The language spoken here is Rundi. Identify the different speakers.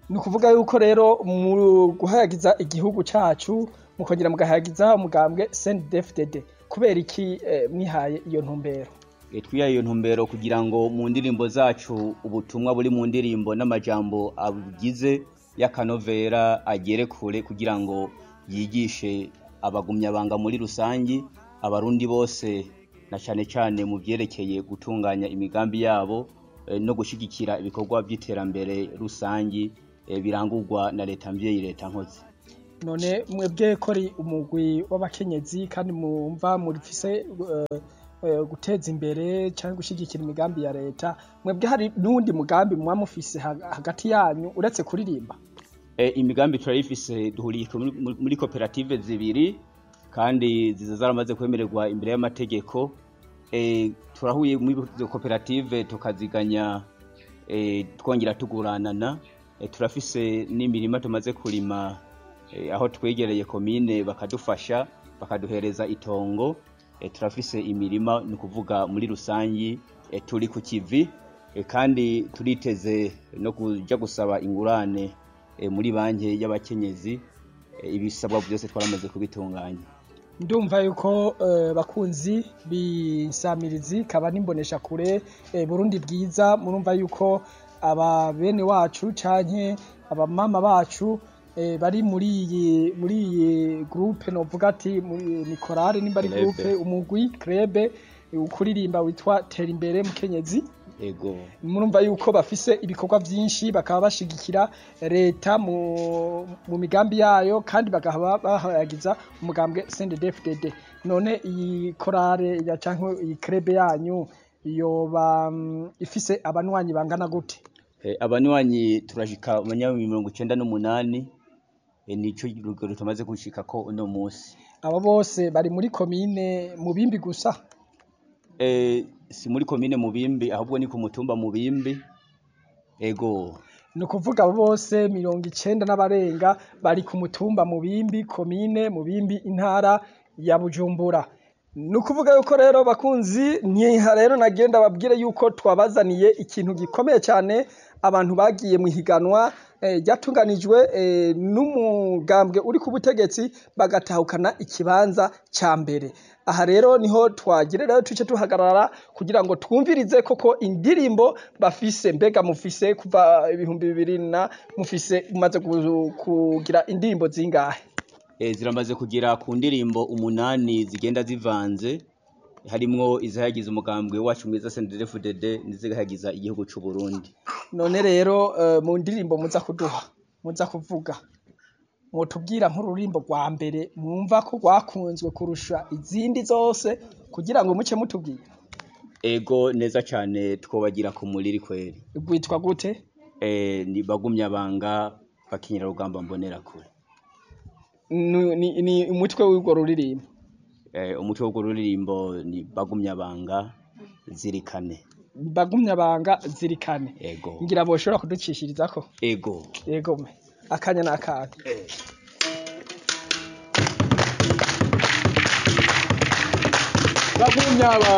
Speaker 1: ni ukuvuga yuko rero mu guhayagiza igihugu cacu mukongera mugahayagiza umugambwe CNDD-FDD kubera iki mwihaye iyo ntumbero?
Speaker 2: Twihaye iyo ntumbero kugira ngo mu ndirimbo zacu ubutumwa buri mu ndirimbo n'amajambo abugize y'akanovera agere kure kugira ngo yigishe abagumyabanga muri rusangi, abarundi bose na cane cane mu vyerekeye gutunganya imigambi yabo no gushigikira ibikorwa by'iterambere rusangi birangurwa na leta mvyeyi, leta nkozi.
Speaker 1: None mwebwe kori umugwi w'abakenyezi kandi mumva murifise guteza imbere cyangwa gushigikira imigambi ya leta, mwebwe hari n'undi mugambi muba mufise hagati yanyu uretse kuririmba?
Speaker 2: Imigambi turayifise, duhuriye muri koperative zibiri kandi ziza zaramaze kwemererwa imbere y'amategeko. Turahuye muri koperative tukaziganya twongera tuguranana. Turafise n'imirima tumaze kurima aho twegereye komine bakadufasha bakaduhereza itongo. Turafise imirima ni kuvuga muri rusangi turi ku kivi kandi turiteze no kuja gusaba ingurane muri banki y'abakenyezi. Ibisabwa byose twaramaze kubitunganya.
Speaker 1: Ndumva yuko bakunzi b'insamirizi kaba nimbonesha kure Burundi bwiza, murumva yuko aba bene wacu canke aba mama bacu bari muri iyi groupe novuga ati ni korale nimba ari groupe umugwi krebe ukuririmba witwa Tera Imbere Mukenyezi.
Speaker 2: Ego.
Speaker 1: Murumva yuko bafise ibikorwa vyinshi bakaba bashigikira leta mu migambi yayo kandi bakaba bahayagiza umugambwe CNDD-FDD. None iyi korale ya canke iyi krebe yanyu yoba ifise abanwanyi bangana gute?
Speaker 2: Abanwanyi turashika 98 nico rugero tumaze gushika ko uno munsi.
Speaker 1: Abo bose bari muri komine Mubimbi gusa?
Speaker 2: Si muri komine Mubimbi ahubwo ni ku mutumba Mubimbi. Ego.
Speaker 1: Ni ukuvuga abo bose 90 n'abarenga bari ku mutumba Mubimbi, komine Mubimbi, intara ya Bujumbura. Ni ukuvuga yuko rero bakunzi nyiha rero nagenda babwire yuko twabazaniye ikintu gikomeye cyane, abantu bagiye mu higanwa ryatunganijwe n'umugambwe uri ku butegetsi bagatahukana ikibanza ca mbere. Aha rero niho twagire rero tuce tuhagarara kugira ngo twumvirize koko indirimbo bafise. Mbega mufise kuva 2000 mufise umaze kugira indirimbo zingahe?
Speaker 2: Ziramaze kugira ku ndirimbo 8 zigenda zivanze, harimwo izahagiza umugambwe wacu mwiza CNDD-FDD n'izihagiza igihugu c'u Burundi.
Speaker 1: None rero mu ndirimbo muza kuduha, muza kuvuga, mutubwira nk'ururimbo rwa mbere mwumva ko rwakunzwe kurusha izindi zose kugira ngo muce mutubwira.
Speaker 2: Ego, neza cyane, twobagira ku muriri kweri.
Speaker 1: Rwitwa gute?
Speaker 2: Ni Bagumyabanga bakinyira rugamba mbonera kure.
Speaker 1: Ni umutwe w'urwo ruririmbo?
Speaker 2: Umutwe w'urwo ruririmbo ni Bagumyabanga zirikane.
Speaker 1: Bagumyabanga zirikane.
Speaker 2: Ego.
Speaker 1: Ngira boshobora kuducishirizako?
Speaker 2: Ego.
Speaker 1: Ego me. Akanya n'akanya. Bagumyabanga